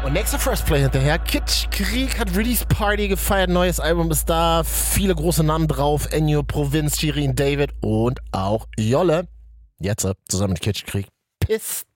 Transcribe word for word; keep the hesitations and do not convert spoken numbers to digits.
Und nächster First Play hinterher. Kid Krieg hat Release Party gefeiert. Neues Album ist da. Viele große Namen drauf. Ennio, Provinz, Shirin David und auch Jolle. Jetzt zusammen mit Kid Krieg. Piss